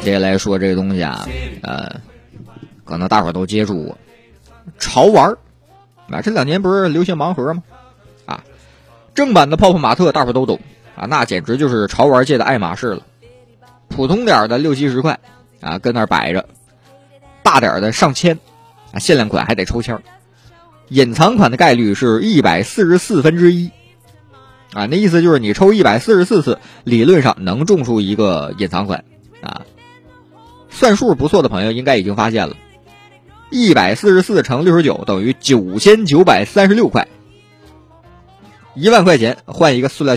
接下来说这个东西啊，可能大伙都接触过，潮玩啊，这2年不是流行盲盒吗？啊，正版的泡泡玛特大伙都懂啊，那简直就是潮玩界的爱马仕了。普通点的60-70块啊，跟那儿摆着，大点的上千啊，限量款还得抽签，隐藏款的概率是144%啊，那意思就是你抽144次，理论上能中出一个隐藏款啊。算数不错的朋友应该已经发现了，144乘69等于9936块，1万块钱换一个塑料